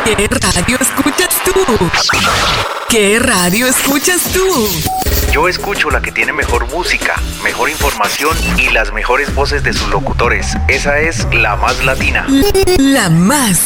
¿Qué radio escuchas tú? ¿Qué radio escuchas tú? Yo escucho la que tiene mejor música, mejor información y las mejores voces de sus locutores. Esa es La Más Latina. La Más